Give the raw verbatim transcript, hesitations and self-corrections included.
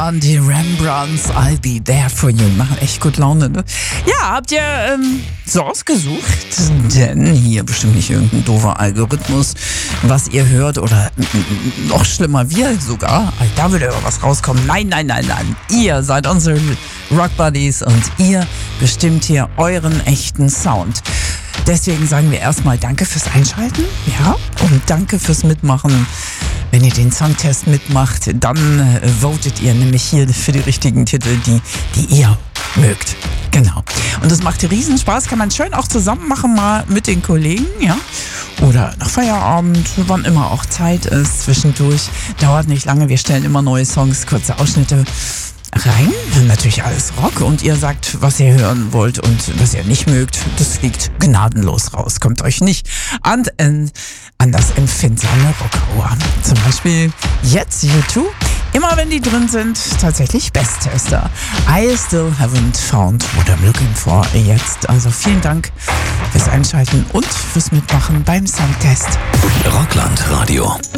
waren die Rembrandts, I'll Be There For You. Machen echt gut Laune, ne? Ja, habt ihr ähm, so ausgesucht? Denn hier bestimmt nicht irgendein doofer Algorithmus, was ihr hört, oder noch schlimmer, wir sogar. Da würde aber was rauskommen. Nein, nein, nein, nein. Ihr seid unsere Rock Buddies und ihr bestimmt hier euren echten Sound. Deswegen sagen wir erstmal Danke fürs Einschalten, ja, und danke fürs Mitmachen. Wenn ihr den Songtest mitmacht, dann äh, votet ihr nämlich hier für die richtigen Titel, die, die ihr mögt. Genau. Und das macht riesen Spaß, kann man schön auch zusammen machen, mal mit den Kollegen, ja. Oder nach Feierabend, wann immer auch Zeit ist, zwischendurch. Dauert nicht lange, wir stellen immer neue Songs, kurze Ausschnitte rein. Natürlich alles Rock und ihr sagt, was ihr hören wollt und was ihr nicht mögt. Das fliegt gnadenlos raus. Kommt euch nicht an, an, an das empfindsame Rockohr. Zum Beispiel jetzt U zwei. Immer wenn die drin sind, tatsächlich Besttester. I still haven't found what I'm looking for jetzt. Also vielen Dank fürs Einschalten und fürs Mitmachen beim Soundtest. Rockland Radio.